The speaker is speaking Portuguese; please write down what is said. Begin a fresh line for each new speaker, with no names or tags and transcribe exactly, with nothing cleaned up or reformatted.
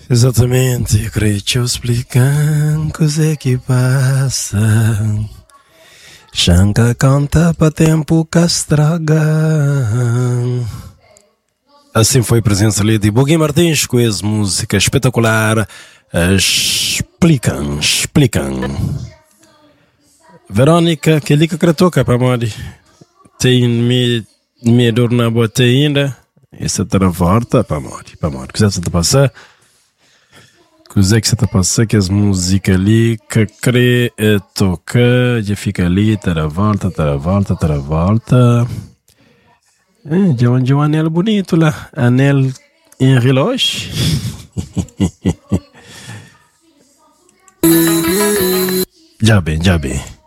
Exatamente, creio te explicar cos'è que passa. Chanca canta para tempo que estraga. Assim foi a presença ali de Boguinho Martins com essa música espetacular. Explicam, explicam. Verônica, que liga que toca para mori. Tem me me dor na bota ainda. Essa tá na volta para mori, para mori. Que você tá passar? Que você que você tá passar que as músicas ali que crê toca, já fica ali, tá na volta, tá na volta, tá na volta. É, já onde um anel bonito lá, anel em relógio. Já bem, já bem.